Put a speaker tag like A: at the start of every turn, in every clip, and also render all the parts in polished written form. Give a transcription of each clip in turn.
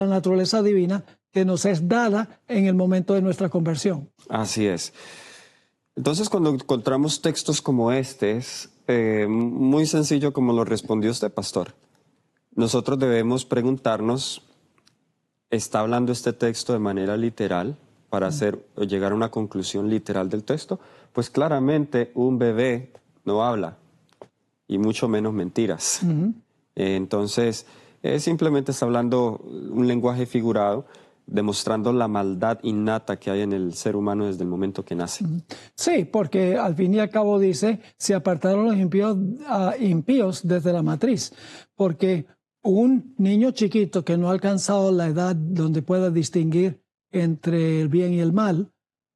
A: la naturaleza divina que nos es dada en el momento de nuestra conversión.
B: Así es. Entonces, cuando encontramos textos como este, es muy sencillo como lo respondió usted, pastor. Nosotros debemos preguntarnos, ¿está hablando este texto de manera literal para llegar a una conclusión literal del texto? Pues claramente un bebé no habla, y mucho menos mentiras. Entonces, simplemente está hablando un lenguaje figurado, demostrando la maldad innata que hay en el ser humano desde el momento que nace.
A: Sí, porque al fin y al cabo dice, se apartaron los impíos desde la matriz, porque un niño chiquito que no ha alcanzado la edad donde pueda distinguir entre el bien y el mal,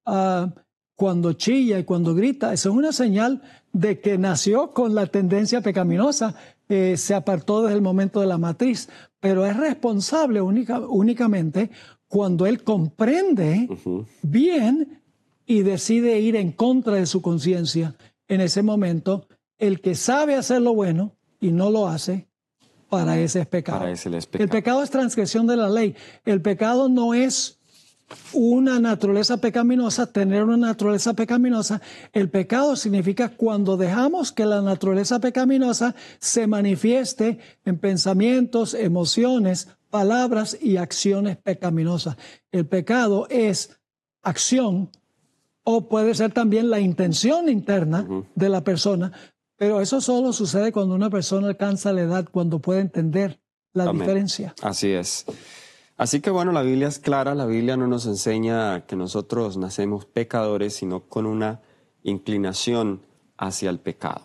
A: cuando chilla y cuando grita, eso es una señal de que nació con la tendencia pecaminosa, se apartó desde el momento de la matriz, pero es responsable únicamente cuando él comprende bien y decide ir en contra de su conciencia. En ese momento, el que sabe hacer lo bueno y no lo hace, para ese es pecado.
B: Para ese es pecado.
A: El pecado es transgresión de la ley. El pecado no es una naturaleza pecaminosa, tener una naturaleza pecaminosa. El pecado significa cuando dejamos que la naturaleza pecaminosa se manifieste en pensamientos, emociones, palabras y acciones pecaminosas. El pecado es acción o puede ser también la intención interna de la persona, pero eso solo sucede cuando una persona alcanza la edad, cuando puede entender la diferencia.
B: Así es. Así que bueno, la Biblia es clara, la Biblia no nos enseña que nosotros nacemos pecadores, sino con una inclinación hacia el pecado.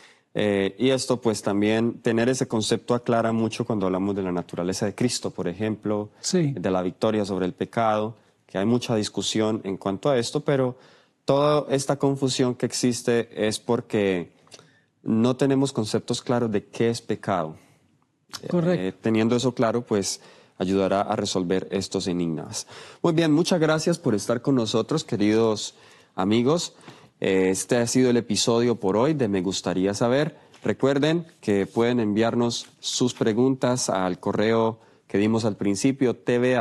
B: Y esto pues también, tener ese concepto aclara mucho cuando hablamos de la naturaleza de Cristo, por ejemplo, de la victoria sobre el pecado, que hay mucha discusión en cuanto a esto, pero toda esta confusión que existe es porque no tenemos conceptos claros de qué es pecado.
A: Correcto.
B: Teniendo eso claro, pues ayudará a resolver estos enigmas. Muy bien, muchas gracias por estar con nosotros, queridos amigos. Este ha sido el episodio por hoy de Me Gustaría Saber. Recuerden que pueden enviarnos sus preguntas al correo que dimos al principio,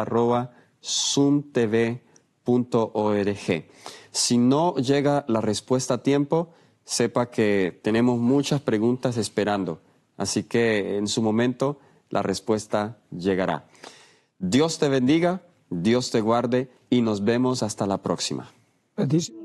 B: tv@zoomtv.org. Si no llega la respuesta a tiempo, sepa que tenemos muchas preguntas esperando, así que en su momento la respuesta llegará. Dios te bendiga, Dios te guarde y nos vemos hasta la próxima.
A: Bendiciones.